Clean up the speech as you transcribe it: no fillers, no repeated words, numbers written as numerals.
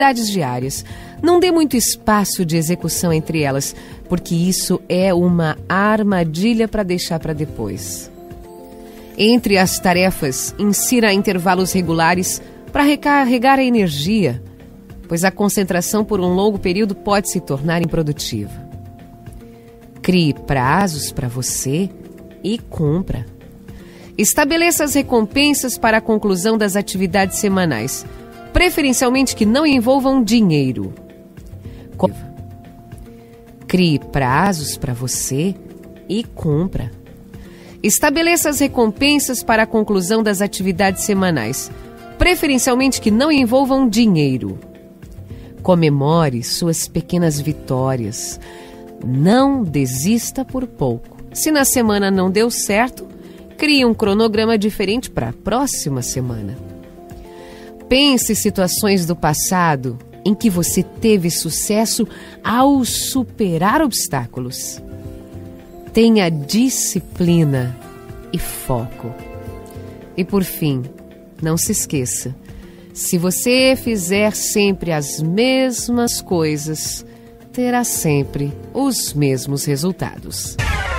atividades diárias. Não dê muito espaço de execução entre elas, porque isso é uma armadilha para deixar para depois. Entre as tarefas, insira intervalos regulares para recarregar a energia, pois a concentração por um longo período pode se tornar improdutiva. Crie prazos para você e cumpra. Estabeleça as recompensas para a conclusão das atividades semanais, preferencialmente que não envolvam dinheiro. Crie prazos para você e cumpra. Estabeleça as recompensas para a conclusão das atividades semanais, preferencialmente que não envolvam dinheiro. Comemore suas pequenas vitórias. Não desista por pouco. Se na semana não deu certo, crie um cronograma diferente para a próxima semana. Pense em situações do passado em que você teve sucesso ao superar obstáculos. Tenha disciplina e foco. E por fim, não se esqueça, se você fizer sempre as mesmas coisas, terá sempre os mesmos resultados.